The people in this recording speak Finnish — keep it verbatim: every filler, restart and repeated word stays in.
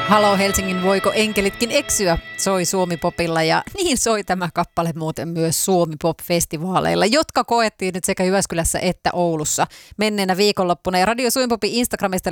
Halo Helsingin, voiko enkelitkin eksyä? Soi Suomi-popilla ja niin soi tämä kappale muuten myös Suomi-pop-festivaaleilla, jotka koettiin nyt sekä Jyväskylässä että Oulussa menneenä viikonloppuna. Ja Radio Suomi-popin Instagramista